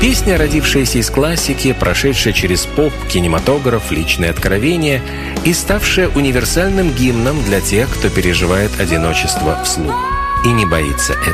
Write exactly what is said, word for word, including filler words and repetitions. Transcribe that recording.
Песня, родившаяся из классики, прошедшая через поп, кинематограф, личные откровения и ставшая универсальным гимном для тех, кто переживает одиночество вслух и не боится этого.